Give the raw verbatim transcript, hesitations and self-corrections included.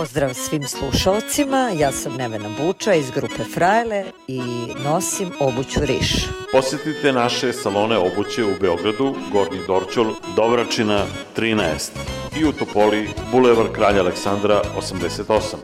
Pozdrav svim slušalcima, ja sam Nevena Buča iz grupe Frajle i nosim obuću Riš. Posjetite naše salone obuće u Beogradu, Gornji Dorćol, Dobračina trinaest i u Topoli, Bulevar Kralja Aleksandra osamdeset osam.